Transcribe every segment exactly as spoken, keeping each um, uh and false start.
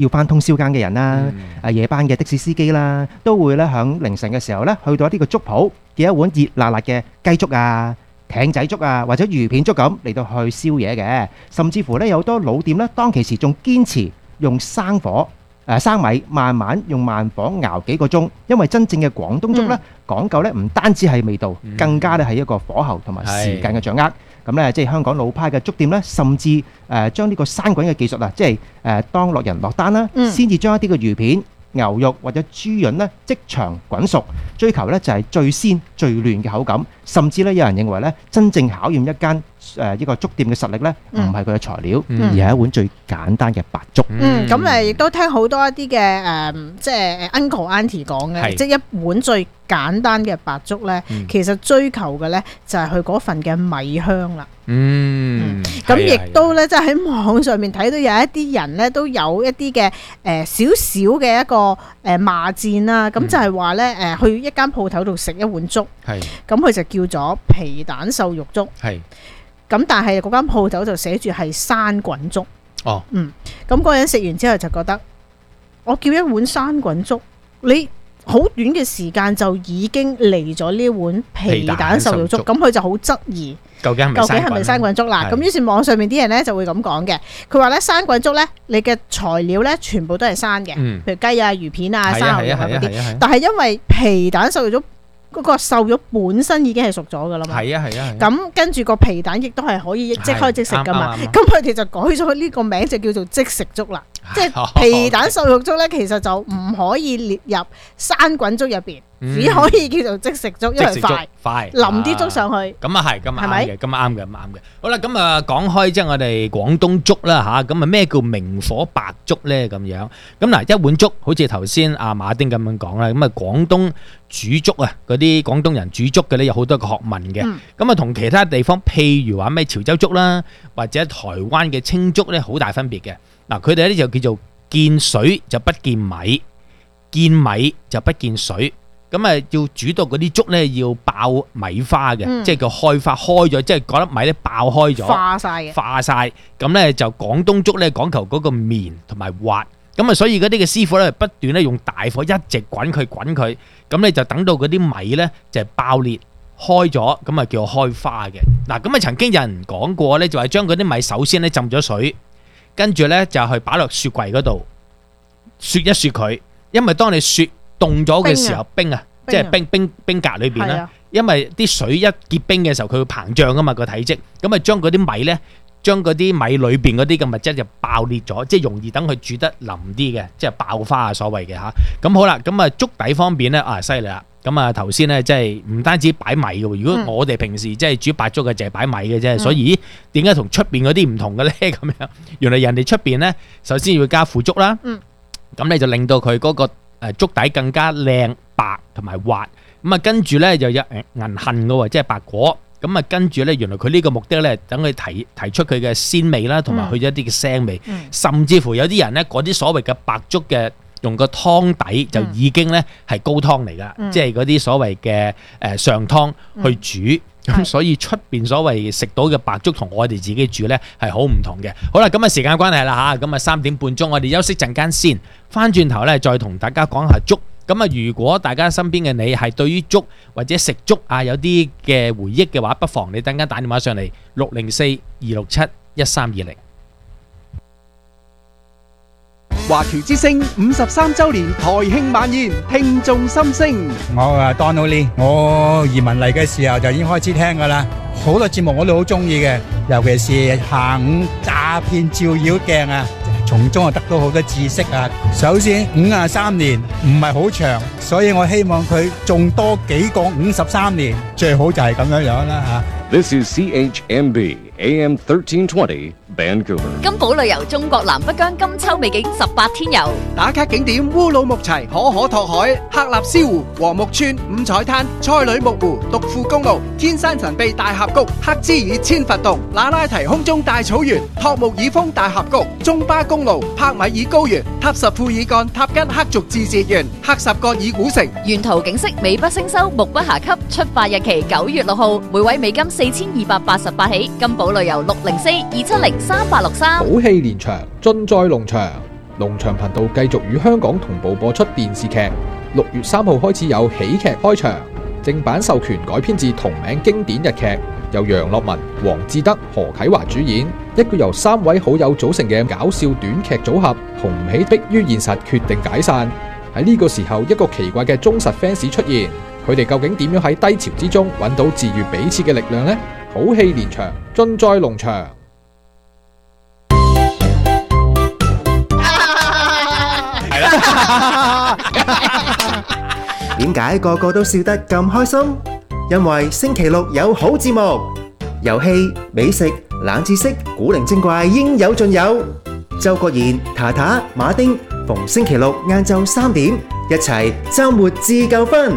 要翻通宵更嘅人啦，誒夜班嘅的士司機啦，都會咧響凌晨嘅時候咧去到一啲嘅粥鋪，叫一碗熱辣辣嘅雞粥啊、艇仔粥啊，或者魚片粥咁嚟到去宵夜嘅。甚至乎咧有好多老店咧，當其時仲堅持用生火。誒生米慢慢用慢火熬幾個鐘，因為真正嘅廣東粥咧講究咧唔單止係味道，更加咧係一個火候同埋時間嘅掌握。咁咧即係香港老派嘅粥店咧，甚至誒將呢個生滾嘅技術啊，即係誒當落人落單啦，先至將一啲嘅魚片、牛肉或者豬潤咧即場滾熟，追求咧就係最鮮最嫩嘅口感。甚至咧有人認為咧，真正考驗一間誒一個粥店嘅實力咧，唔係佢嘅材料，而係一碗最簡單嘅白粥。 嗯，咁誒亦都聽好多一啲嘅誒，即係 uncle auntie 講嘅，即係一碗最簡單嘅白粥咧，其實追求嘅咧就係佢嗰份嘅米香啦。嗯，咁亦都咧，即係喺網上面睇到有一啲人咧，都有一啲嘅誒少少嘅一個誒罵戰啦。咁就係話咧誒，去一間鋪頭度食一碗粥，咁佢就叫咗皮蛋瘦肉粥。係，咁但係嗰間鋪頭就寫住係生滾粥。哦，嗯，咁嗰個人食完之後就覺得，我叫一碗生滾粥，你好短嘅時間就已經嚟咗呢碗皮蛋瘦肉粥，咁佢就好質疑。究竟係咪生滾粥啦？咁於是網上面啲人咧就會咁講嘅，佢話咧生滾粥咧，你嘅材料咧全部都係生嘅，譬如雞啊、魚片啊、生牛肉啊嗰啲，但係因為皮蛋瘦肉粥嗰個瘦肉本身已經係熟咗噶啦嘛，係啊係啊，咁跟住個皮蛋亦都係可以即開即食噶嘛，咁佢哋就改咗呢個名就叫做即食粥啦，即係皮蛋瘦肉粥咧，其實就唔可以列入生滾粥入邊。只可以叫做即食粥，因為快，快淋啲粥上去。咁啊係，咁啊啱嘅，咁啊啱嘅，咁啱嘅。好啦，咁啊講開即係我哋廣東粥啦嚇，咁啊咩叫明火白粥咧咁樣？咁嗱一碗粥，好似頭先阿馬丁咁樣講啦，咁啊廣東煮粥啊，嗰啲廣東人煮粥嘅咧有好多個學問嘅。咁啊同其他地方，譬如話咩潮州粥啦，或者台灣嘅清粥咧，好大分別嘅。嗱佢哋咧就叫做見水就不見米，見米就不見水。咁啊，要煮到嗰啲粥咧，要爆米花嘅，嗯、即係叫開花開咗，即係嗰粒米咧爆開咗，化晒嘅，化晒。咁咧就廣東粥咧講求嗰個綿同埋滑，咁啊，所以嗰啲嘅師傅咧不斷咧用大火一直滾佢滾佢，咁咧就等到嗰啲米咧就係爆裂開咗，咁啊叫開花嘅。嗱，咁啊曾經有人講過咧，就係將嗰啲米首先咧浸咗水，跟住咧就去擺落雪櫃嗰度雪一雪佢，因為當你雪凍咗嘅時候，冰啊，即係冰冰冰格裏邊啦。因為啲水一結冰嘅時候，佢會膨脹噶嘛個體積，咁啊將嗰啲米咧，將嗰啲米裏邊嗰啲嘅物質就爆裂咗，即係容易等佢煮得腍啲嘅，即係爆花啊所謂嘅嚇。咁好啦，咁啊粥底方面咧啊犀利啦。咁啊頭先咧即係唔單止擺米嘅喎，如果我哋平時即係煮白粥嘅，淨係擺米嘅啫。所以點解同出邊嗰啲唔同嘅咧？咁樣原來人哋出邊咧，首先要加腐竹啦，咁你就令到佢嗰個誒粥底更加靚白同埋滑，咁啊跟住咧就有銀杏嘅喎，即係白果，咁啊跟住咧原來佢呢個目的咧，等佢提提出佢嘅鮮味啦，同埋去咗一啲嘅腥味，嗯、甚至乎有啲人咧嗰啲所謂嘅白粥嘅用個湯底就已經咧係高湯嚟噶，嗯、即係嗰啲所謂嘅誒上湯去煮。嗯咁所以出邊所謂食到嘅白粥同我哋自己煮呢係好唔同嘅。好啦，咁啊時間關係啦吓，咁啊三點半鐘我哋休息陣間先，翻轉頭呢再同大家講下粥。咁啊如果大家身邊嘅你係對於粥或者食粥啊有啲嘅回憶嘅話，不妨你等間打電話上嚟六零四二六七一三二零。 華僑之聲五十三週年台慶晚宴，聽眾心聲。 我啊 Donald Lee， 我移民嚟嘅時候就已經開始聽噶啦，好多節目我都好中意嘅，尤其是下午詐騙照妖鏡啊，從中啊得到好多知識啊。首先五十三年唔係好長，所以我希望佢仲多幾個五十三年，最好就係咁樣樣啦吓。 This is C H M B A M thirteen twenty Vancouver。 金寶旅遊中國南北疆金秋美景十八天遊， 打卡景點烏魯木齊、可可托海、喀納斯湖、禾木村、五彩灘、賽里木湖、獨富公路、天山神秘大峽谷、克孜爾千佛洞、那拉提空中大草原、托木爾峰大峽谷、中巴公路、帕米爾高原、塔什庫爾幹、塔吉克族自治縣、克什格爾古城。 沿途景色美不勝收，目不暇給。出發日期九月六號，每位美金四千二百八十八起。金寶旅遊六零四二七零三八六三。 寶氣連場，盡在農場。 農場頻道繼續與香港同步播出電視劇。六月三號開始有喜劇開場，正版授權改編自同名經典日劇，由楊樂文、黃志德、何啟華主演，一個由三位好友組成嘅搞笑短劇組合，紅唔起迫於現實決定解散。喺呢個時候，一個奇怪嘅忠實 fans 出現，佢哋究竟點樣喺低潮之中揾到治愈彼此嘅力量呢？好戲連場，盡在農場。 點解個個都笑得咁開心？因為星期六有好節目，遊戲、美食、冷知識、古靈精怪應有盡有。周國賢、塔塔、馬丁逢星期六晏晝三點，一齊周末自夠分。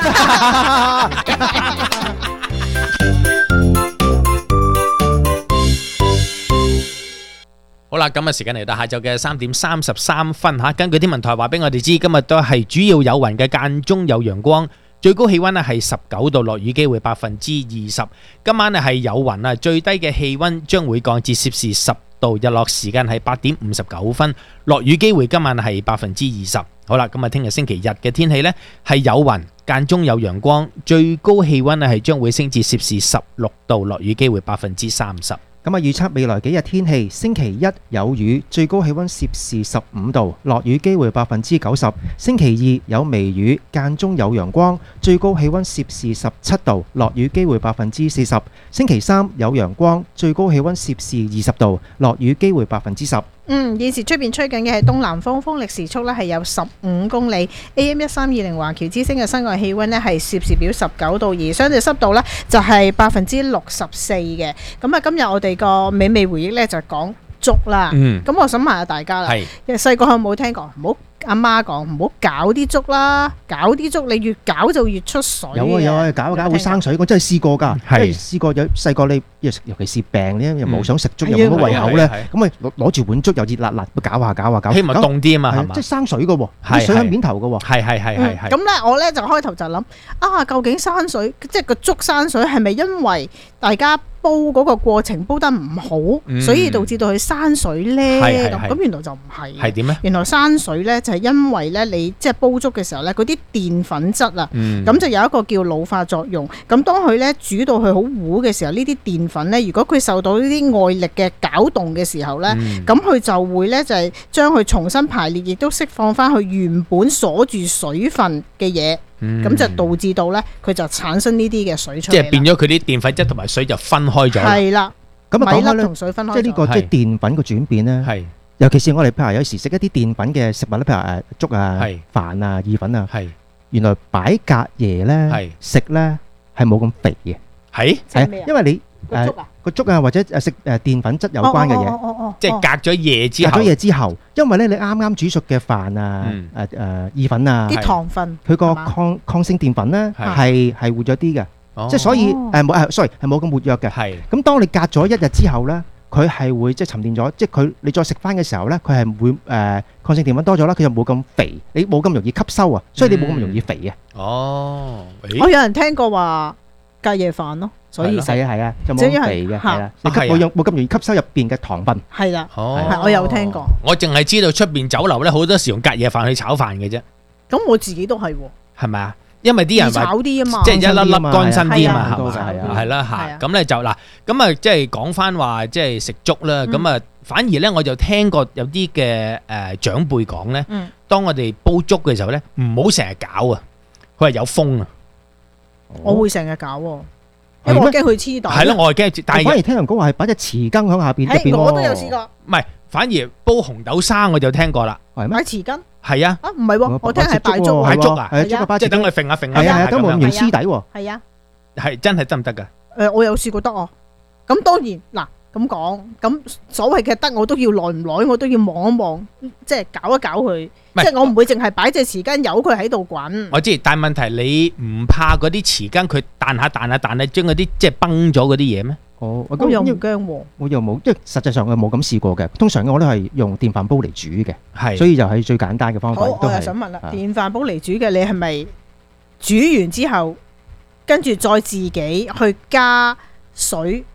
好啦，咁啊時間嚟到下晝嘅三點三十三分吓，根據天文台話俾我哋知，今日都係主要有雲嘅，間中有陽光，最高氣溫咧係十九度，落雨機會百分之二十。今晚咧係有雲啊，最低嘅氣溫將會降至攝氏十度，日落時間係八點五十九分，落雨機會今晚係百分之二十。好啦，咁啊聽日星期日嘅天氣呢係有雲，間中有陽光，最高氣溫咧係將會升至攝氏十六度，落雨機會百分之三十。 咁啊，預測未來幾日天氣，星期一有雨，最高氣溫攝氏十五度，落雨機會百分之九十。星期二有微雨，間中有陽光，最高氣溫攝氏十七度，落雨機會百分之四十。星期三有陽光，最高氣溫攝氏二十度，落雨機會百分之十。 嗯，現時出邊吹緊嘅係東南風，風力時速咧係有十五公里。A M 一三二零華僑之聲嘅室外氣溫咧係攝氏表十九度，而相對濕度咧就係百分之六十四嘅。咁啊，今日我哋個美味回憶咧就係講粥啦。嗯，咁我想問下大家啦，係細個有冇聽過？唔好阿媽講唔好攪啲粥啦，攪啲粥你越攪就越出水。 有啊有啊，攪攪會生水，我真係試過㗎。係試過有細個你，尤其是病咧，又冇想食粥，又冇乜胃口咧，咁咪攞攞住碗粥又熱辣辣，攪下攪下攪。希望凍啲啊嘛，係嘛？即係生水㗎喎，啲水喺面頭㗎喎。係係係係係。咁咧，我咧就開頭就諗啊，究竟生水即係個粥生水係咪因為大家煲嗰個過程煲得唔好，所以導致到佢生水咧？咁咁原來就唔係。係點咧？原來生水咧就係因為咧你即係煲粥嘅時候咧，嗰啲澱粉質啊，咁就有一個叫老化作用。咁當佢咧煮到佢好糊嘅時候，呢啲澱粉咧，如果佢受到呢啲外力嘅攪動嘅時候咧，咁佢就會咧就係將佢重新排列，亦都釋放翻佢原本鎖住水分嘅嘢。咁就導致到咧，佢就產生呢啲嘅水出嚟。即係變咗佢啲澱粉質同埋水就分開咗。係啦，咁啊講開咧，同水分開，即係呢個即係澱粉嘅轉變咧。係，尤其是我哋譬如有時食一啲澱粉嘅食物咧，譬如誒粥啊、飯啊、意粉啊，係原來擺隔夜咧食咧係冇咁肥嘅。係係，因為你誒個粥啊或者誒食誒澱粉質有關嘅嘢，即係隔咗夜之後，隔咗夜之後，因為咧你啱啱煮熟嘅飯啊、誒誒意粉啊，啲糖分，佢個抗抗性澱粉咧係係活躍啲嘅，即係所以誒冇誒，sorry 係冇咁活躍嘅。係咁，當你隔咗一日之後咧，佢係會即係沉澱咗，即係佢你再食翻嘅時候咧，佢係會誒抗性澱粉多咗啦，佢就冇咁肥，你冇咁容易吸收啊，所以你冇咁容易肥嘅。哦，我有人聽過話隔夜飯咯。所以係啊係啊，就冇咁肥嘅，係啦，你吸冇用冇咁容易吸收入邊嘅糖分。係啦，係我有聽過。我淨係知道出邊酒樓咧，好多時用隔夜飯去炒飯嘅啫。咁我自己都係喎。係咪啊？因為啲人話炒啲啊嘛，即係一粒粒乾身啲啊嘛，係嘛？係啦嚇。咁咧就嗱，咁啊即係講翻話即係食粥啦。咁啊反而咧我就聽過有啲嘅誒長輩講咧，當我哋煲粥嘅時候咧，唔好成日攪啊，佢係有風啊。我會成日攪喎。因為我驚佢黐袋。係咯，我係驚。但係反而聽人講話係擺隻匙羹喺下邊入邊。我都有試過。唔係，反而煲紅豆沙我就聽過啦。係咩？擺匙羹。係啊。啊，唔係喎，我聽係擺粥。擺粥啊？係粥啊，即係等佢揈下揈下。係啊，都冇咁容易黐底喎。係啊。係真係得唔得㗎？誒，我有試過得哦。咁當然嗱，咁講，咁所謂嘅得我都要耐唔耐，我都要望一望，即係攪一攪佢。即係我唔會淨係擺隻匙羹由佢喺度滾。我知，但係問題你唔怕嗰啲匙羹佢彈下彈下彈下，將嗰啲即係崩咗嗰啲嘢咩？哦，我又唔驚喎。我又冇，即係實際上我冇咁試過嘅。通常我都係用電飯煲嚟煮嘅，係，所以就係最簡單嘅方法。好，我又想問啦，電飯煲嚟煮嘅，你係咪煮完之後，跟住再自己去加水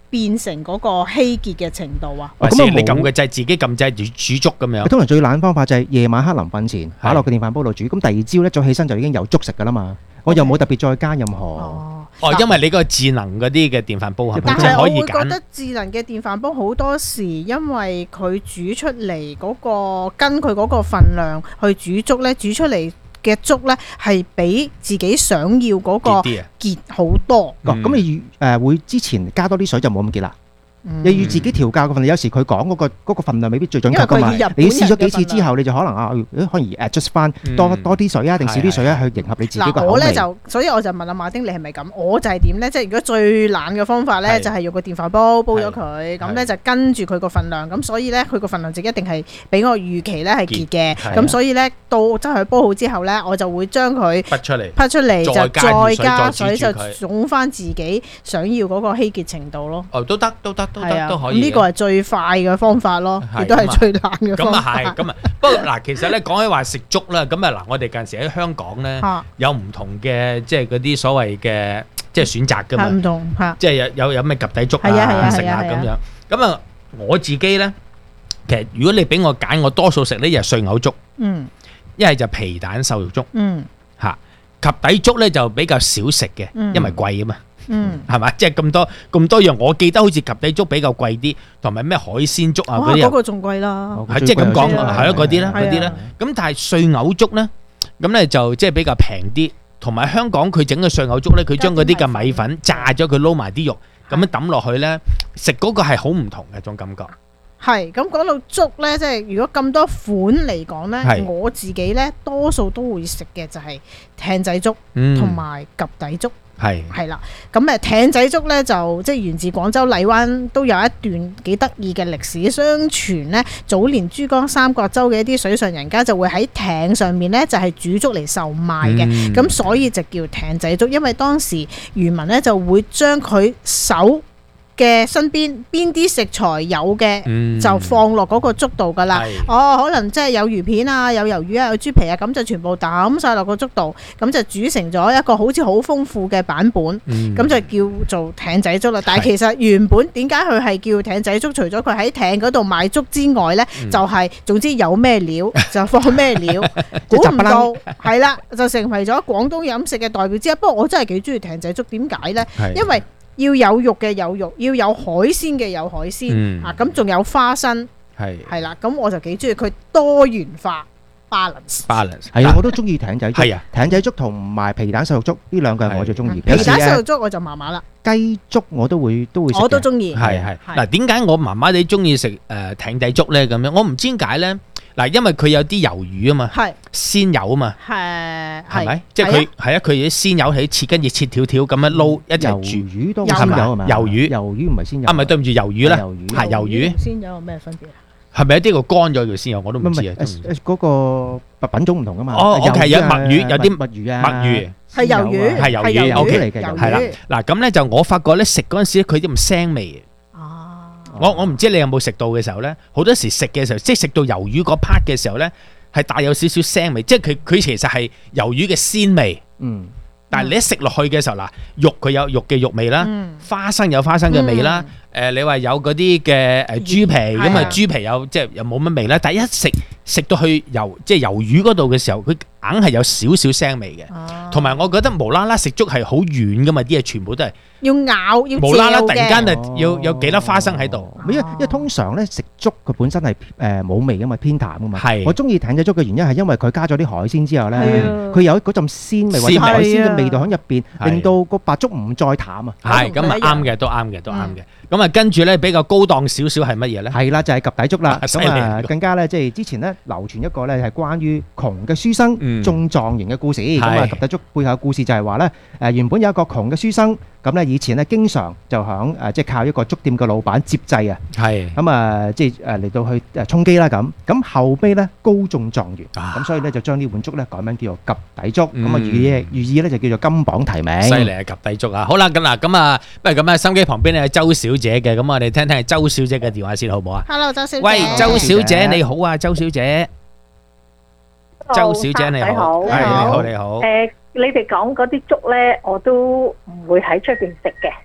變成嗰個稀結嘅程度啊？ 或者你撳個掣，自己撳掣煮煮粥咁樣。 通常最懶方法就係夜晚黑臨瞓前擺落個電飯煲度煮，咁第二朝咧早起身就已經有粥食噶啦嘛。我又冇特別再加任何。 哦，因為你個智能嗰啲嘅電飯煲係咪但係我可以會覺得智能嘅電飯煲好多時，因為佢煮出嚟嗰個跟佢嗰個份量去煮粥咧，煮出嚟嘅粥咧係比自己想要嗰個結好多。 咁你誒會之前加多啲水就冇咁結啦。又要自己調校個份量，有時佢講嗰個嗰個份量未必最準確噶嘛。你試咗幾次之後，你就可能啊，可以 adjust 翻多多啲水啊，定少啲水啊，去迎合你自己個口味。 嗱，我咧就，所以我就問阿馬丁，你係咪咁？我就係點咧？即係如果最懶嘅方法咧，就係用個電飯煲煲咗佢，咁咧就跟住佢個份量，咁所以咧佢個份量就一定係比我預期咧係結嘅。咁所以咧到真係煲好之後咧，我就會將佢滗出嚟， 滗出嚟就再加水，就再總翻自己想要嗰個稀結程度咯。 哦，都得，都得。 係啊， 咁呢個係最快嘅方法咯，亦都係最懶嘅方法。 咁啊係，咁啊不過嗱，其實咧講起話食粥啦，咁啊嗱，我哋近時喺香港咧有唔同嘅即係嗰啲所謂嘅即係選擇㗎嘛， 唔同嚇， 即係有有有咩及第粥啊食啊咁樣。咁啊我自己咧，其實如果你俾我揀，我多數食呢就係碎牛粥， 嗯， 一係就皮蛋瘦肉粥， 嗯嚇，及第粥咧就比較少食嘅，因為貴啊嘛。 嗯， 係嘛？即係咁多咁多樣，我記得好似及第粥比較貴啲，同埋咩海鮮粥啊嗰啲， 嗰個仲貴啦。 係即係咁講，係咯嗰啲啦，嗰啲啦。咁但係碎牛粥咧，咁咧就即係比較平啲，同埋香港佢整嘅碎牛粥咧，佢將嗰啲嘅米粉炸咗，佢撈埋啲肉，咁樣抌落去咧，食嗰個係好唔同嘅種感覺。 係咁講到粥咧，即係如果咁多款嚟講咧，我自己咧多數都會食嘅就係艇仔粥同埋及第粥。 係係啦，咁誒艇仔粥咧就即係源自廣州荔灣，都有一段幾得意嘅歷史。相傳咧，早年珠江三角洲嘅一啲水上人家就會喺艇上面咧就係煮粥嚟售賣嘅，咁、嗯、所以就叫艇仔粥。因為當時漁民咧就會將佢手嘅身邊邊啲食材有嘅、嗯、就放落嗰個粥度噶啦。哦，可能即係有魚片啊，有魷魚啊，有豬皮啊，咁就全部抌晒落個粥度，咁就煮成咗一個好似好豐富嘅版本。咁、嗯、就叫做艇仔粥啦。但係其實原本點解佢係叫艇仔粥？除咗佢喺艇嗰度賣粥之外呢，嗯、就係、是、總之有咩料就放咩料，估唔到係啦，就成為咗廣東飲食嘅代表之一。不過我真係幾中意艇仔粥，點解呢？因為要有肉嘅有肉，要有海鮮嘅有海鮮、嗯、啊！咁仲有花生，係係啦，咁我就幾中意佢多元化 balance。balance 係啊，我都中意艇仔粥。 係啊， 艇仔粥同埋皮蛋瘦肉粥呢兩個係我最中意。 皮蛋瘦肉粥我就麻麻啦。雞粥我都會都會食。 我都中意。 係係嗱，點解我麻麻地中意食誒艇仔粥咧？咁樣我唔知點解咧。嗱，因為佢有啲魷魚啊嘛，鮮魷啊嘛，係係咪？即係佢係啊，佢啲鮮魷喺切，跟住切條條咁樣撈一齊煮。魷魚都鮮魷係咪？魷魚，魷魚唔係鮮魷。啊，唔係對唔住，魷魚啦，係魷魚。 鮮魷有咩分別啊？ 係咪一啲個乾咗叫鮮魷？我都唔知啊。 嗰個品種唔同噶嘛。 哦，OK，有墨魚，有啲墨魚啊， 墨魚係魷魚， 係魷魚，OK 嚟嘅，係啦。嗱咁咧就我發覺咧食嗰陣時佢啲咁腥味。我我唔知你有冇食到嘅時候咧，好多時食嘅時候，即係食到魷魚嗰 part 嘅時候咧，係帶有少少腥味，即係佢佢其實係魷魚嘅鮮味。嗯，但係你一食落去嘅時候，嗱，肉佢有肉嘅肉味啦，嗯、花生有花生嘅味啦，誒、嗯呃，你話有嗰啲嘅誒豬皮，咁啊豬皮有即係又冇乜味啦，但係一食食到去魷即係魷魚嗰度嘅時候，佢硬係有少少腥味嘅，同埋、啊、我覺得無啦啦食粥係好軟噶嘛，啲嘢全部都係。 要咬要無啦啦突然間就要有幾粒花生喺度， 因為因為通常咧食粥佢本身係誒冇味噶嘛，偏淡噶嘛。係我中意艇仔粥嘅原因係因為佢加咗啲海鮮之後咧，佢有嗰陣鮮味或者海鮮嘅味道喺入邊，令到個白粥唔再淡啊。 係咁啊，啱嘅，都啱嘅，都啱嘅。咁啊，跟住咧比較高檔少少係乜嘢咧？ 係啦，就係及第粥啦。咁啊，更加咧即係之前咧流傳一個咧係關於窮嘅書生中狀元嘅故事。咁啊，及第粥背後嘅故事就係話咧誒原本有一個窮嘅書生。咁咧以前咧經常就響誒即係靠一個粥店嘅老闆接濟啊，係咁啊即係誒嚟到去誒充飢啦咁，咁後尾咧高中狀元，咁所以咧就將呢碗粥咧改名叫做及第粥，咁啊寓意寓意咧就叫做金榜題名。 犀利啊！及第粥啊！好啦，咁嗱咁啊，不如咁啊，心機旁邊咧係周小姐嘅，咁我哋聽聽係周小姐嘅電話先好唔好啊 ？Hello， 周小姐。 喂，周小姐你好啊，周小姐。周小姐你好，係你好你好。 誒，你哋講嗰啲粥咧，我都唔會喺出邊食嘅。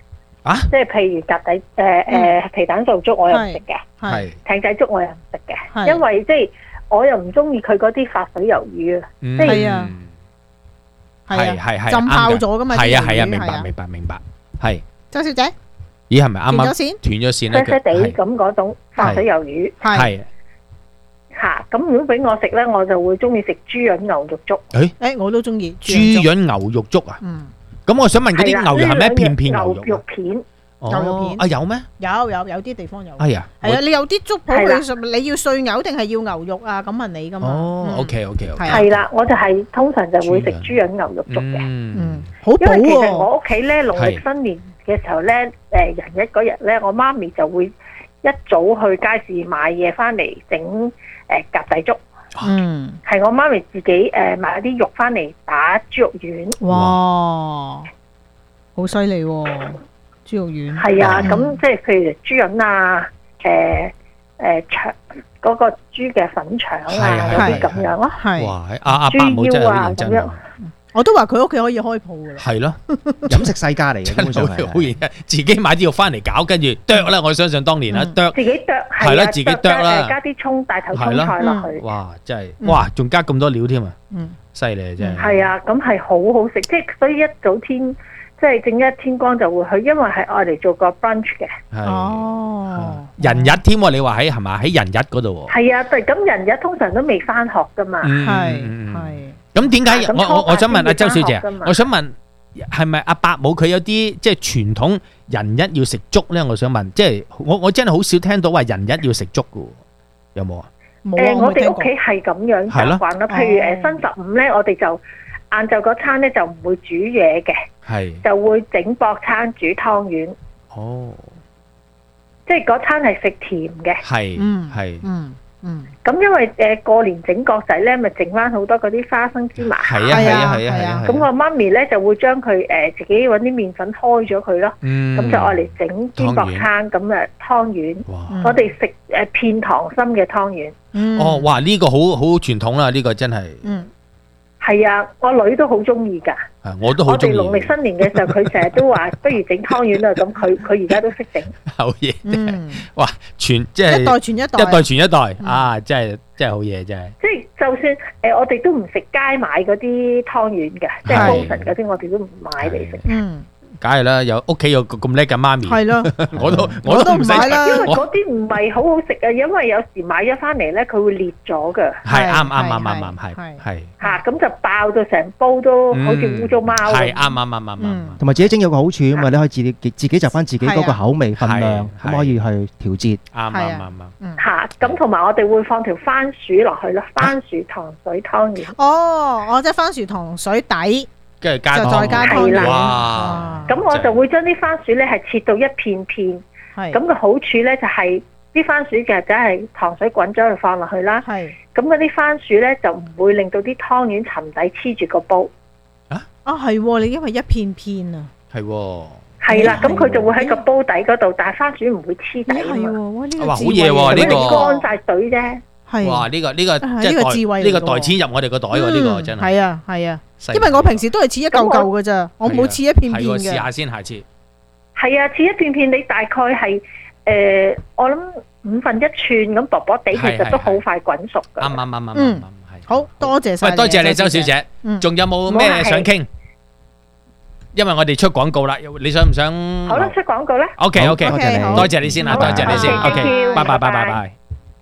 啊， 即係譬如鴿底誒誒皮蛋素粥我又唔食嘅， 係艇仔粥我又唔食嘅， 係因為即係我又唔中意佢嗰啲發水魷魚啊， 嗯即係係啊，係係啊， 係係浸泡咗噶嘛， 係啊係啊， 啲魚係明白明白明白，係。 周小姐咦，係咪啱啱斷咗線斷咗線咧？ 啡啡地係咁嗰種發水魷魚係係嚇，咁如果俾我食咧，我就會中意食豬潤牛肉粥。 誒誒，我都中意豬潤牛肉粥啊！ 嗯， 咁我想問嗰啲牛肉係咪一片片牛牛肉啊？ 肉片？ 牛肉片啊有咩？ 有有有啲地方有。 係啊， 係啊，你有啲粥鋪係啦佢你要碎牛定係要牛肉啊？咁問你噶嘛。 哦嗯 ，OK OK OK， 係啊係啦，我就係通常就會食豬潤牛肉粥嘅。 嗯， 嗯，好因為其實補喎。 我屋企咧農曆新年嘅時候咧，誒人一嗰日咧，我媽咪就會一早去街市買嘢翻嚟整誒鴿底粥。 嗯， 係我媽咪自己誒買啲肉翻嚟打豬肉丸。 哇，好犀利喎！豬肉丸。 係啊， 嗯咁即係譬如豬潤啊，誒誒腸嗰個豬嘅粉腸啊， 係啊嗰啲咁樣咯。 係。 哇！阿阿伯母真係好認真喎， 我都話佢屋企可以開鋪噶啦。 係咯， 飲食世家嚟嘅，基真本上係係好好認真，自己買啲肉翻嚟搞，跟住剁啦。我相信當年啊剁， 自己剁係啦， 係啊， 自己剁啦誒加啲葱、大頭葱係啦菜落去。 哇！真係哇，仲加咁多料添啊！ 嗯， 犀利啊真係。 係啊，咁係好好食，即係所以一早天即係正一天光就會去，因為係愛嚟做個 brunch 嘅。 係哦， 人日添喎，你話喺係嘛？喺人日嗰度喎。 係啊，對，咁人日通常都未翻學噶嘛。 嗯係嗯嗯係。 咁點解咁我我我想問阿周小姐初八先至返學㗎嘛， 我想問係咪阿伯母佢有啲即係傳統人一要食粥咧？我想問，即係我我真係好少聽到話人一要食粥嘅喎，有冇啊？ 冇啊誒，我哋冇聽過屋企係咁樣係咯習慣啦。譬如誒新十五咧，我哋就晏晝嗰餐咧就唔會煮嘢嘅， 係就會整薄餐煮湯圓， 哦， 即係嗰餐係食甜嘅。 係嗯係嗯嗯， 咁因為誒過年整角仔咧，咪整翻好多嗰啲花生芝麻。 係啊係啊係啊係啊。 咁我媽咪咧就會將佢誒自己揾啲麵粉開咗佢咯， 嗯咁就愛嚟整煎薄餐咁誒湯圓。我哋食誒片溏心嘅湯圓。 嗯哦，哇！呢個好好傳統啦，呢個真係。 嗯。 係啊，我女都好中意㗎。 啊我都好我中意。 哋農曆新年嘅時候，佢成日都話不如整湯圓啦，咁佢佢而家都識整。 好嘢！ 嗯， 哇！傳即係一代傳一代一代傳一代啊！真係真係好嘢，真係。 即係就算誒，我哋都唔食街買嗰啲湯圓嘅，即係係豐神嗰啲，我哋都唔買嚟食。 嗯。 梗係啦，有屋企有咁叻嘅媽咪， 係咯， 我都我我都唔使都唔買啦因為我嗰啲唔係好好食啊，因為有時買咗翻嚟咧，佢會裂咗㗎。 係啱啱係啱啱係啱係係係嚇，咁就爆到成煲都好似污糟貓咁。 係啱啱啱啱啱。 同埋自己整有個好處啊嘛，你可以自己自己就翻自己嗰個口味份量， 係咁可以去調節。 啱啱啱啱。 嚇，咁同埋我哋會放條番薯落去咯，番薯糖水湯圓。 哦，我即係番薯糖水底， 跟住加就再加湯係啦圓。 哇！ 咁我就會將啲番薯咧係切到一片片。 係咁個好處咧就係啲番薯嘅梗係糖水滾咗去放落去啦。 係。 咁嗰啲番薯咧就唔會令到啲湯圓沉底黐住個煲。 啊係喎，你因為一片片啊。 係喎。 係啦，咁佢就會喺個煲底嗰度，但係番薯唔會黐底啊係喎， 嘛。 哇呢個哇好智慧嘢喎呢個咁你乾晒水啫。 係。 哇！呢個呢個啊即係呢個智慧嚟袋呢個㗎喎袋錢入我哋個袋喎，呢個真係。 係啊係啊， 犀利因為我平時都係切一嚿嚿嘅咋，我冇切一片片係喎，試嘅。 下先，下次。 係啊，切一片片，你大概係誒，我諗五分一寸咁薄薄地，其係實都好快滾熟㗎。 啱啱啱啱啱嗯啱係。 好多謝晒。 喂，多謝你周小姐嗯， 仲有冇咩想傾？因為我哋出廣告啦，你想唔想？ 好啦，出廣告啦。 OK OK， 多謝你多謝你先啦， 好多謝你先。 好 OK，拜拜拜拜拜拜拜。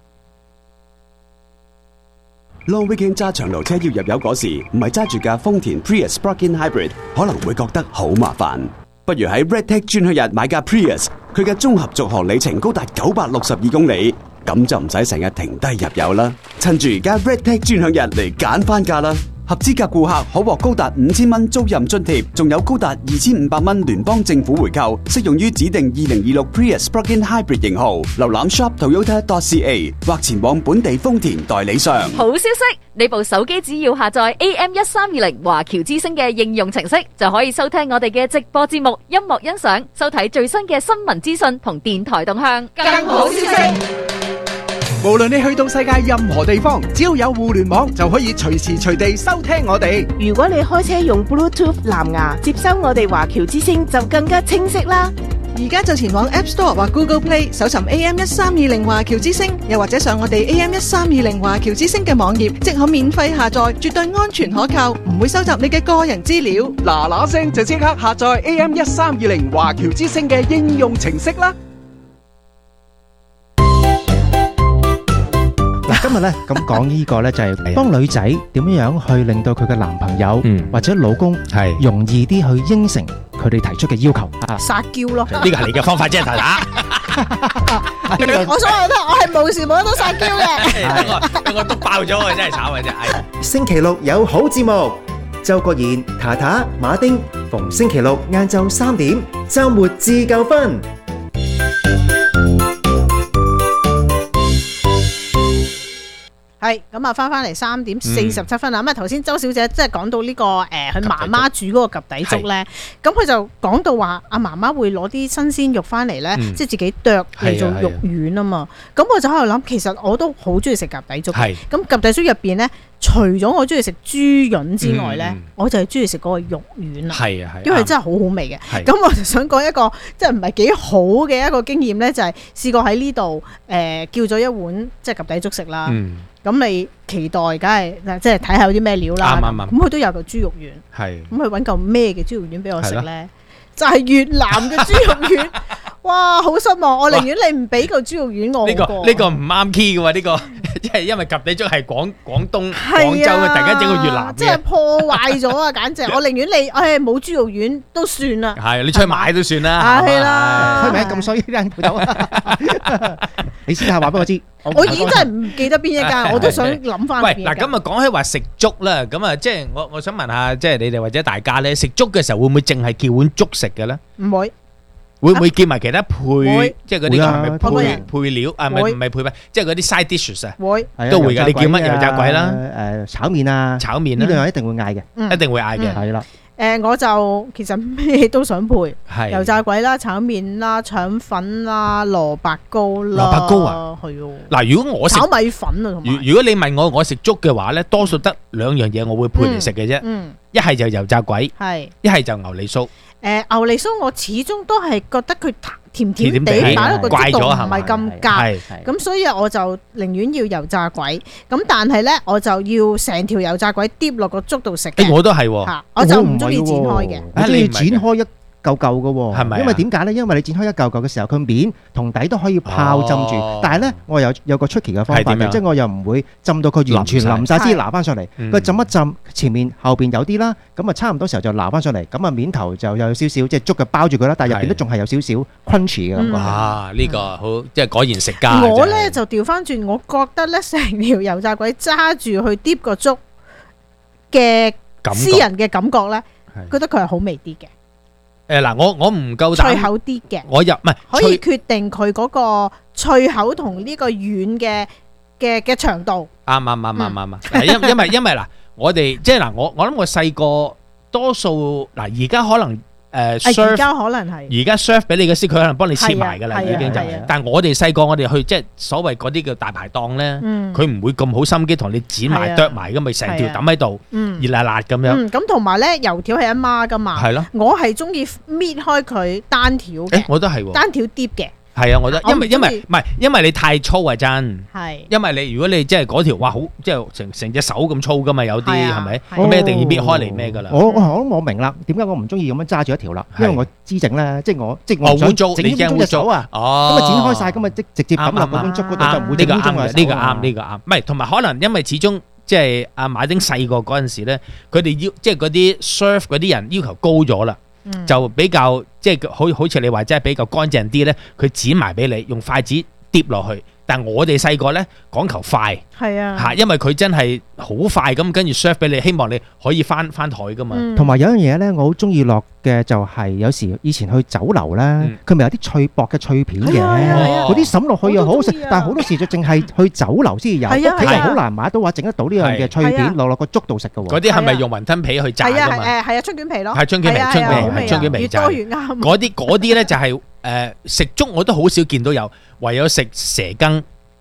Long weekend 揸長途車要入油嗰時，唔係揸住架豐田 Prius Plug-in Hybrid，可能會覺得好麻煩。不如喺 Redtech 專享日買架 Prius，佢嘅綜合續航里程高達九百六十二公里，咁就唔使成日停低入油啦。趁住而家 Redtech 專享日嚟揀翻價啦！合資格顧客可獲高達五千蚊租賃津貼，仲有高達二千五百蚊聯邦政府回購，適用於指定二零二六 Prius Plug-in Hybrid 型號。瀏覽 shop toyota dot c a 或前往本地豐田代理商。 好消息！你部手機只要下載 A M 一三二零華僑之聲嘅應用程式，就可以收聽我哋嘅直播節目、音樂欣賞、收睇最新嘅新聞資訊同電台動向。更好消息！ 無論你去到世界任何地方，只要有互聯網，就可以隨時隨地收聽我哋。 如果你開車用 Bluetooth 藍牙接收我哋華僑之聲，就更加清晰啦。 而家就前往 App Store 或 Google Play 搜尋 A M 一三二零華僑之聲，又或者上我哋 A M 一三二零華僑之聲嘅網頁，即可免費下載，絕對安全可靠，唔會收集你嘅個人資料。 嗱嗱聲就即刻下載 A M 一三二零華僑之聲嘅應用程式啦！ 嗱，今日咧咁講呢個咧就係幫女仔點樣去令到佢嘅男朋友或者老公係容易啲去應承佢哋提出嘅要求啊， 撒嬌咯， 呢個係你嘅方法啫，大打。 我所謂咧，我係無時無刻都撒嬌嘅。 我我督爆咗啊！真係慘啊！真係。 星期六有好節目，周國賢、塔塔、馬丁，逢星期六晏晝三點，週末自夠分。 係咁啊，翻翻嚟三點四十七分啦。咁啊，頭先周小姐即係講到呢個誒，佢媽媽煮嗰個及第粥咧，咁佢就講到話阿媽媽會攞啲新鮮肉翻嚟咧，即係自己剁嚟做肉丸啊嘛。咁我就喺度諗，其實我都好中意食及第粥。咁及第粥入邊咧，除咗我中意食豬潤之外咧，我就係中意食嗰個肉丸啦。係啊係，因為真係好好味嘅。咁我就想講一個即係唔係幾好嘅一個經驗咧，就係試過喺呢度誒叫咗一碗即係及第粥食啦。咁你期待梗係即係睇下有啲咩料啦。咁佢都有嚿豬肉丸。係。咁佢揾嚿咩嘅豬肉丸俾我食咧？就係越南嘅豬肉丸。哇！好失望，我寧願你唔俾嚿豬肉丸我。呢個呢個唔啱 key 嘅喎，呢個即係因為及第粥係廣廣東廣州嘅，突然間整個越南嘅， 即係破壞咗啊！簡直，我寧願你誒冇豬肉丸都算啦。 係你出去買都算啦。 係啦， 開名咁衰啲人鋪頭啊！你試下話俾我知。 我已經真係唔記得邊一間，我都想諗翻。 喂，嗱咁啊，講起話食粥啦，咁啊，即係我我想問下，即係你哋或者大家咧食粥嘅時候，會唔會淨係叫碗粥食嘅咧？ 唔會。 會唔會叫埋其他配，即係嗰啲係咪配配料啊？唔係唔係配咩？即係嗰啲 side dishes 啊？ 會都會㗎。你叫乜油炸鬼啦？ 誒炒麵啊， 炒麵呢兩樣一定會嗌嘅， 一定會嗌嘅。係啦。 誒我就其實咩都想配，油炸鬼啦、炒麵啦、腸粉啦、蘿蔔糕啦。 蘿蔔糕啊， 係喎。 嗱，如果我食炒米粉啊，同埋。 如如果你問我我食粥嘅話咧，多數得兩樣嘢我會配嚟食嘅啫。嗯。一係就油炸鬼，係。一係就牛脷酥。誒牛脷酥我始終都係覺得佢甜甜地擺落個粥度唔係咁夾，咁所以我就寧願要油炸鬼。咁但係咧，我就要成條油炸鬼跌落個粥度食嘅。 誒我都係喎， 我就唔中意剪開嘅。 我中意剪開一嚿嚿嘅喎， 係咪？ 因為點解咧？因為你剪開一嚿嚿嘅時候，佢面同底都可以泡浸住。但係咧，我有有個出奇嘅方法嘅，即係我又唔會浸到佢完全淋曬，先拿翻上嚟。佢浸一浸，前面後邊有啲啦，咁啊差唔多時候就拿翻上嚟。咁啊面頭就有少少即係粥嘅包住佢啦，但係入邊都仲係有少少 crunchy 嘅感覺。 啊，呢個好，即係果然食家。 我咧就調翻轉，我覺得咧成條油炸鬼揸住去碟個粥嘅私人嘅感覺咧，覺得佢係好味啲嘅。 誒嗱，我我唔夠膽脆口啲嘅， 我入唔係可以決定佢嗰個脆口同呢個軟嘅嘅嘅長度。 啱啱啱啱啱啱，因因為因為嗱，我哋即係嗱，我我諗我細個多數嗱，而家可能誒， 而家可能係而家 serve 俾你嘅時，佢可能幫你切埋㗎啦，已經就。但係我哋細個，我哋去即係所謂嗰啲叫大排檔咧，佢唔會咁好心機同你剪埋剁埋㗎，咪成條抌喺度，熱辣辣咁樣。 咁同埋咧，油條係一孖㗎嘛。係咯。我係中意搣開佢單條嘅。 誒，我都係喎。 單條碟嘅。係啊，我覺得，因為因為唔係，因為你太粗啊，真係。 因為你如果你即係嗰條哇好，即係成成隻手咁粗噶嘛，有啲係咪？咁你一定要搣開嚟咩噶啦？ 我我我明啦，點解我唔中意咁樣揸住一條啦？因為我知整咧，即係我即係我想整污糟隻手啊！哦，咁啊剪開晒，咁啊即直接抌落嗰碗粥嗰度就唔會整污糟啊！ 呢個啱，呢個啱。唔係，同埋可能因為始終即係阿馬丁細個嗰陣時咧，佢哋要即係嗰啲 serve 嗰啲人要求高咗啦。嗯、就比較即係好好似你話，即係比較乾淨啲咧，佢剪埋俾你，用筷子跌落去。但我哋細個咧講求快，係啊嚇，因為佢真係好快咁跟住 serve 俾你，希望你可以翻翻台噶嘛。 同埋有樣嘢咧，我好中意落嘅就係有時以前去酒樓咧，佢咪有啲脆薄嘅脆片嘅，嗰啲揼落去又好好食，但係好多時就淨係去酒樓先有，屋企又好難買到話整得到呢樣嘅脆片落落個粥度食嘅喎。 嗰啲係咪用雲吞皮去炸㗎嘛？ 係啊，係啊，春卷皮咯， 係春卷皮，春卷皮，春卷皮炸。 越多越啱。 嗰啲嗰啲咧就係誒食粥我都好少見到有，唯有食蛇羹。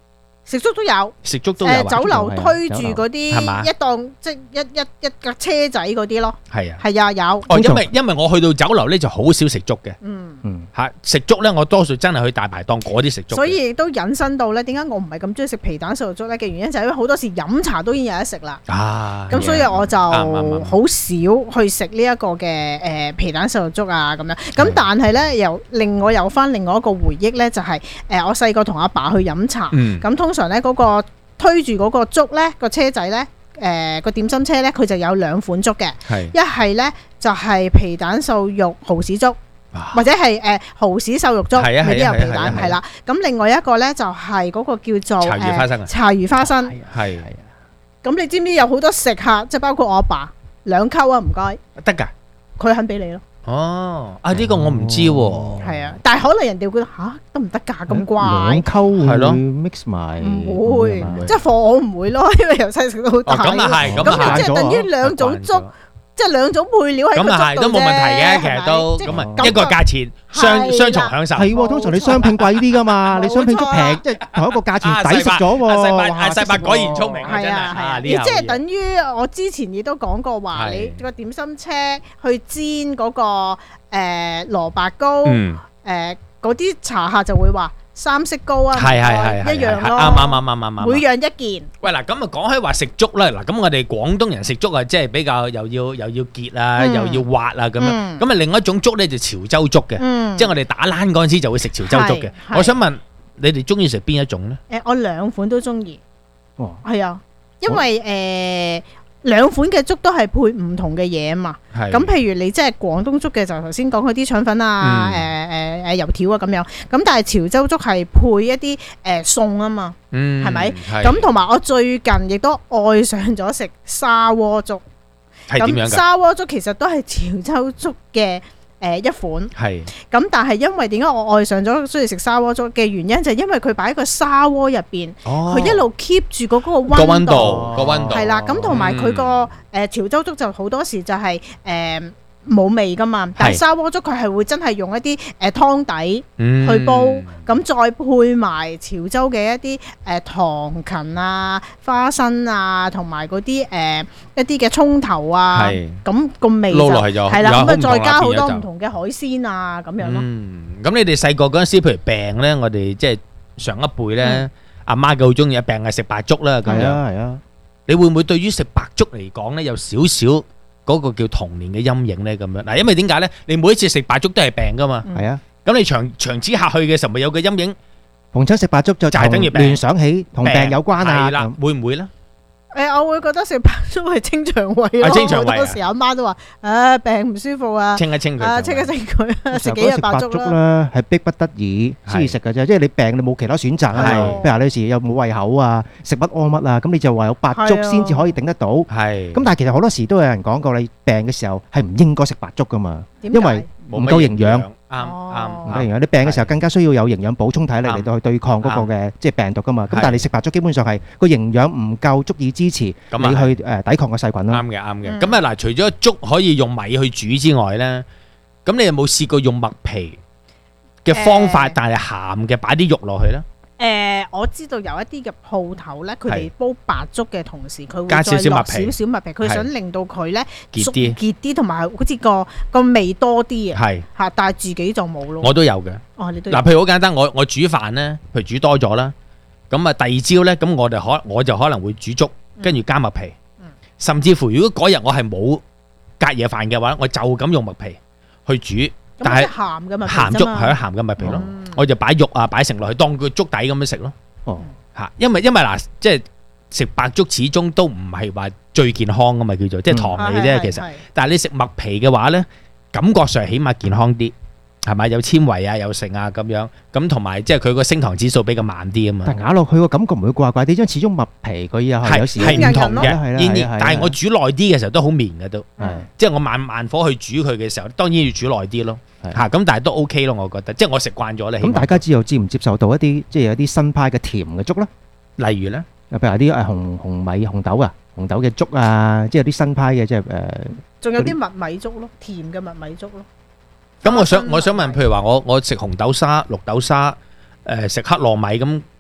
食粥都有， 食粥都有啊。 誒酒樓推住嗰係嘛啲一檔即係一一一架車仔嗰啲咯。 係啊， 係啊，有。 哦，因為因為我去到酒樓咧就好少食粥嘅。 嗯嗯， 嚇食粥咧，我多數真係去大排檔嗰啲食粥嘅。 所以亦都引申到咧，點解我唔係咁中意食皮蛋瘦肉粥咧嘅原因，就係因為好多時飲茶都已經有得食啦。 啊， 咁所以我就啱啱啱好少去食呢一個嘅誒皮蛋瘦肉粥啊咁樣。咁但係咧，又令我有翻另外一個回憶咧，就係誒我細個同阿爸去飲茶， 嗯咁通常咧嗰個推住嗰個粥咧個車仔咧。誒個點心車咧，佢就有兩款粥嘅，一係咧就係皮蛋瘦肉蠔豉粥，或者係誒蠔豉瘦肉粥， 係啊係啊係啲有皮蛋， 係啊係啊係啦。咁另外一個咧就係嗰個叫做茶魚花生啊誒茶魚花生。 係咁你知唔知有好多食客，即係包括我阿爸兩溝啊，唔該， 得㗎， 佢肯俾你咯。 哦，啊呢個我唔知喎。 係啊，但係可能人哋會覺得吓得唔得㗎咁怪？ 兩溝會係咯 mix 埋， 唔會，即係貨我唔會咯，因為由細食到大。 哦咁啊係咁啊係咁即係等於兩種粥，即係兩種配料喺個粥度啫。 咁啊係都冇問題嘅，其實都係咪咁啊一個價錢雙雙重享受。 係喎，通常你雙拼貴啲噶嘛，你雙拼粥平，即係同一個價錢抵食咗喎。 阿細伯哇阿細伯果然聰明啊，真係係啊係啊， 啊即係等於我之前亦都講過話， 係你個點心車去煎嗰個誒蘿蔔糕， 嗯誒嗰啲茶客就會話三色糕啊， 係係係係一樣咯， 啱啱啱啱啱啱每樣一件。 喂嗱，咁啊講起話食粥啦，嗱咁我哋廣東人食粥啊，即係比較又要又要結啊， 嗯又要滑啊咁樣。 嗯咁啊另外一種粥咧就潮州粥嘅， 嗯即係我哋打冷嗰陣時就會食潮州粥嘅係。係我想問你哋中意食邊一種咧？ 誒，我兩款都中意， 哦， 係啊，因為誒兩款嘅粥都係配唔同嘅嘢啊嘛。 係咁譬如你即係廣東粥嘅，就頭先講嗰啲腸粉啊、誒誒誒油條啊咁樣。咁但係潮州粥係配一啲誒餸啊嘛， 嗯係咪？ 係咁同埋我最近亦都愛上咗食砂鍋粥。咁係點樣㗎？ 砂鍋粥其實都係潮州粥嘅誒一款。 係咁但係因為點解我愛上咗中意食砂鍋粥嘅原因，就係因為佢擺喺個砂鍋入邊， 哦佢一路 keep 住嗰個個溫溫度。 度個溫度係啦，咁同埋佢個誒潮州粥就好多時就係誒冇味噶嘛，但係砂鍋粥佢係會真係用一啲誒湯底去煲，咁再配埋潮州嘅一啲誒糖芹啊、花生啊，同埋嗰啲誒一啲嘅葱頭啊， 係咁個味就撈落去就係啦，咁啊有好唔同啦再加好變咗就多唔同嘅海鮮啊咁樣咯。 嗯，咁你哋細個嗰陣時，譬如病咧，我哋即係上一輩咧嗯， 阿媽嘅好中意病係食白粥啦咁係樣。 啊係啊， 你會唔會對於食白粥嚟講咧，有少少嗰個叫童年嘅陰影咧？咁樣嗱，因為點解咧？你每一次食白粥都係病噶嘛。 係啊。 咁你長長此下去嘅時候，咪有個陰影， 逢親食白粥就就係等於病聯想起同病有關啊。 係啦，會唔會咧？ 誒，我會覺得食白粥係清腸胃咯。 啊清腸胃啊好多時阿媽都話：誒病唔舒服啊， 清一清佢啊清一清佢啊，食幾日白粥啦。 咧係逼不得已先至食嘅啫，即係你病你冇其他選擇啊嘛。譬如話有時又冇胃口啊，食不安乜啊，咁你就唯有白粥先至可以頂得到。 係。 咁但係其實好多時都有人講過，你病嘅時候係唔應該食白粥噶嘛， 點解因為唔夠營養。 啱啱唔夠營養，你病嘅時候更加需要有營養補充體力嚟到去對抗嗰個嘅即係病毒噶嘛。咁但係你食白粥基本上係個營養唔夠，足以支持你去咁啊係誒抵抗個細菌咯。 啱嘅，啱嘅。咁啊嗱，除咗粥可以用米去煮之外咧，咁你有冇試過用麥皮嘅方法，但係鹹嘅擺啲肉落去咧？ 誒，我知道有一啲嘅鋪頭咧，佢哋煲白粥嘅同時，佢會加少少再落麥皮少少麥皮，佢係想令到佢咧結啲結啲，同埋好似個個味多啲啊。 係嚇，但係自己就冇咯。 我都有嘅。 哦，你都有嗱，譬如好簡單，我我煮飯咧，譬如煮多咗啦，咁啊第二朝咧，咁我哋可我就可能會煮粥，跟住加麥皮，甚至乎如果嗰日我係冇隔夜飯嘅話，我就咁用麥皮去煮。但係鹹嘅麥皮鹹粥啫嘛係鹹嘅麥皮咯，我就擺肉啊擺成落去當個粥底咁樣食咯。 哦， 嚇，因為因為嗱，即係食白粥始終都唔係話最健康噶嘛，叫做即係糖嚟啫。 嗯係其實係係， 但係你食麥皮嘅話咧，感覺上起碼健康啲，係咪？有纖維啊，有剩啊咁樣，咁同埋即係佢個升糖指數比較慢啲啊嘛。 但咬落去個感覺唔會怪怪啲，因為始終麥皮佢又係有時係唔同嘅， 係啦係啦然係啦而但係我煮耐啲嘅時候都好綿嘅都係， 即係我慢慢火去煮佢嘅時候，當然要煮耐啲咯。嚇，咁但係都 OK 咯，我覺得，即係我食慣咗咧。 咁大家知道接唔接受到一啲即係有啲新派嘅甜嘅粥咧？ 例如咧， 譬如話啲誒紅紅米紅豆啊，紅豆嘅粥啊，即係有啲新派嘅即係誒。 仲有啲麥米粥咯，甜嘅麥米粥咯。 咁我想我想問，譬如話我我食紅豆沙、綠豆沙，誒食黑糯米咁，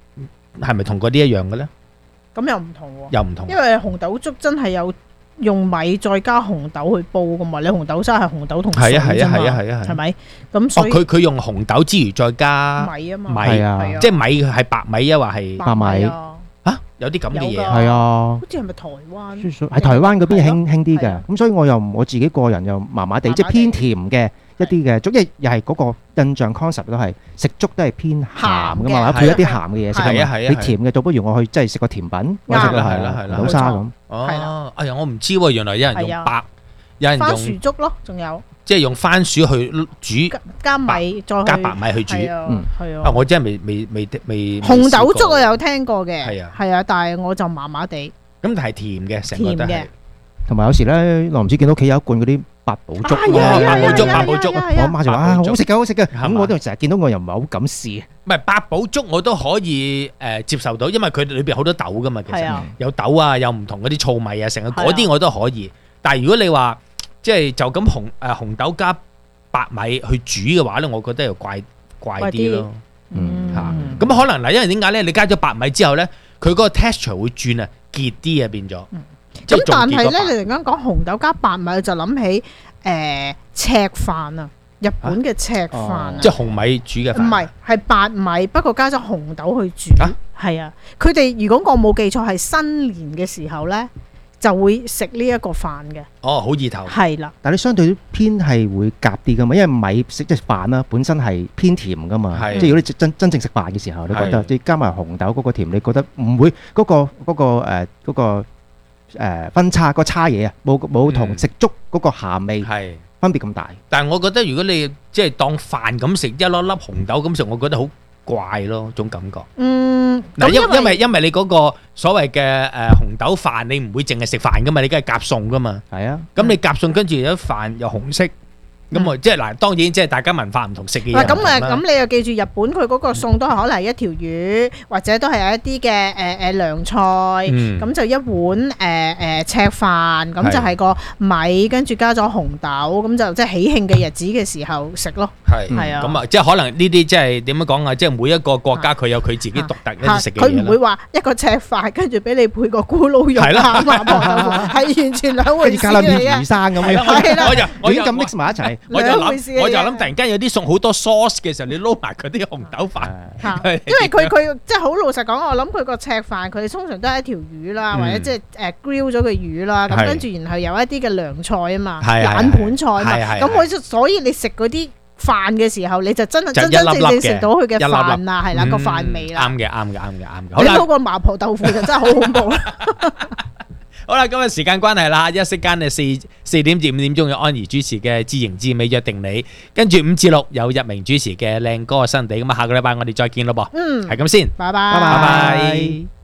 係咪同嗰啲一樣嘅咧？ 咁又唔同喎， 又唔同， 因為紅豆粥真係有用米再加紅豆去煲噶嘛，你紅豆沙係紅豆同水啫嘛， 係啊係啊係啊係啊， 係咪？咁所以佢佢用紅豆之餘再加米啊嘛， 米啊，即係米係白米啊，或係白米啊，有啲咁嘅嘢， 係啊， 好似係咪台灣？ 喺台灣嗰邊興興啲嘅，咁所以我又我自己個人又麻麻地，即係偏甜嘅一啲嘅粥，因為又係嗰個印象 concept 都係食粥都係偏鹹噶嘛，配一啲鹹嘅嘢食啊嘛，你甜嘅倒不如我去即係食個甜品，我食個係紅豆沙咁。 哦，哎呀，我唔知喎，原來有人用白，有人用番薯粥咯，仲有即係用番薯去煮， 加米再加白米去煮， 嗯，係啊， 啊，我真係未未未未。 紅豆粥我有聽過嘅， 係啊， 係啊，但係我就麻麻地。 咁但係甜嘅，成個都係。 同埋有時咧，我唔知見到屋企有一罐嗰啲八寶粥， 八寶粥，八寶粥， 我媽就話啊，好食㗎，好食㗎。咁我都成日見到我又唔係好敢試。 唔係八寶粥我都可以誒接受到，因為佢裏邊好多豆噶嘛，其實有豆啊，有唔同嗰啲糙米啊，成個嗰啲我都可以。但係如果你話即係就咁紅誒紅豆加白米去煮嘅話咧，我覺得又怪怪啲咯。嗯嚇，咁可能嗱，因為點解咧？你加咗白米之後咧，佢嗰個 texture 會轉啊，結啲啊變咗。 咁但係咧，你突然間講紅豆加白米，就諗起誒赤飯啊，日本嘅赤飯啊， 即係紅米煮嘅飯。 唔係，係白米，不過加咗紅豆去煮。係啊，佢哋如果我冇記錯，係新年嘅時候咧，就會食呢一個飯嘅。 哦，好意頭。 係啦， 但係你相對偏係會夾啲噶嘛，因為米食即係飯啦，本身係偏甜噶嘛。即係如果你真真正食飯嘅時候，你覺得即係加埋紅豆嗰個甜，你覺得唔會嗰個嗰個誒嗰個。誒分叉個差嘢啊，冇冇同食粥嗰個鹹味係分別咁大。 但係我覺得如果你即係當飯咁食一粒粒紅豆咁食，我覺得好怪咯，種感覺。 嗯， 嗱，因因為因為你嗰個所謂嘅誒紅豆飯，你唔會淨係食飯噶嘛，你梗係夾餸噶嘛。 係啊， 咁你夾餸跟住有飯又紅色。咁啊，即係嗱，當然即係大家文化唔同，食嘅嘢唔同啦。 咁誒，咁你又記住日本佢嗰個餸都係可能係一條魚，或者都係有一啲嘅誒誒涼菜，咁就一碗誒誒赤飯，咁就係個米，跟住加咗紅豆，咁就即係喜慶嘅日子嘅時候食咯。 係係啊， 咁啊，即係可能呢啲即係點樣講啊？即係每一個國家佢有佢自己獨特一啲食嘅嘢啦。 佢唔會話一個赤飯，跟住俾你配個咕嚕肉啊麻婆豆腐，係完全兩回事嚟嘅。 加粒魚生咁樣， 係啦， 我就我就咁 mix 埋一齊。 我就諗，我就諗，突然間有啲餸好多 sauce 嘅時候，你撈埋嗰啲紅豆飯， 因為佢佢即係好老實講，我諗佢個赤飯，佢哋通常都係一條魚啦，或者即係誒 grill 咗嘅魚啦，咁跟住然後有一啲嘅涼菜啊嘛，冷盤菜啊嘛，咁我所以你食嗰啲飯嘅時候，你就真係真真正正食到佢嘅飯啦，係啦個飯味啦。 啱嘅，啱嘅，啱嘅，啱嘅。 你撈個麻婆豆腐就真係好恐怖啦。 好啦，今日時間關係啦，一息間嘅四四點至五點鐘有安怡主持嘅知形知美約定你，跟住五至六有日明主持嘅靚歌新地，咁啊下個禮拜我哋再見咯噃，嗯，係咁先， 拜拜， 拜拜。